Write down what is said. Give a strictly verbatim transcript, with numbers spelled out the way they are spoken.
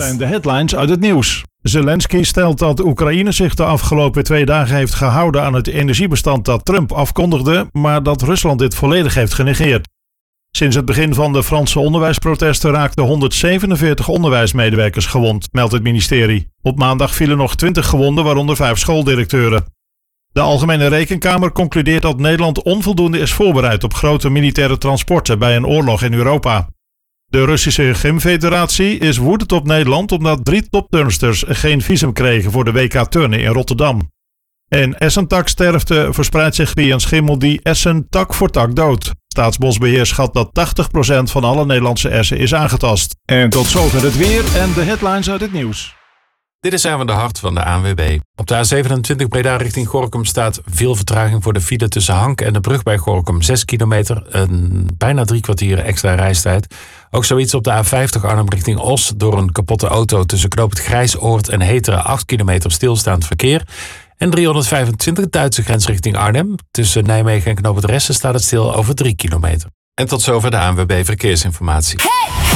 zijn de headlines uit het nieuws. Zelensky stelt dat Oekraïne zich de afgelopen twee dagen heeft gehouden aan het energiebestand dat Trump afkondigde, maar dat Rusland dit volledig heeft genegeerd. Sinds het begin van de Franse onderwijsprotesten raakten honderdzevenenveertig onderwijsmedewerkers gewond, meldt het ministerie. Op maandag vielen nog twintig gewonden, waaronder vijf schooldirecteuren. De Algemene Rekenkamer concludeert dat Nederland onvoldoende is voorbereid op grote militaire transporten bij een oorlog in Europa. De Russische Gymfederatie is woedend op Nederland omdat drie topturnsters geen visum kregen voor de W K turnen in Rotterdam. En essentaksterfte verspreidt zich via een schimmel die essen tak voor tak doodt. Staatsbosbeheer schat dat tachtig procent van alle Nederlandse essen is aangetast. En tot zover het weer en de headlines uit het nieuws. Dit is Erwin de Hart van de A N W B. Op de A zevenentwintig Breda richting Gorinchem staat veel vertraging voor de file tussen Hank en de brug bij Gorinchem. zes kilometer, een bijna drie kwartier extra reistijd. Ook zoiets op de A vijftig Arnhem richting Os door een kapotte auto tussen Knoop het Grijsoord en Heteren, acht kilometer stilstaand verkeer. En driehonderdvijfentwintig Duitse grens richting Arnhem. Tussen Nijmegen en Knoop het Ressen staat het stil over drie kilometer. En tot zover de A N W B Verkeersinformatie. Hey!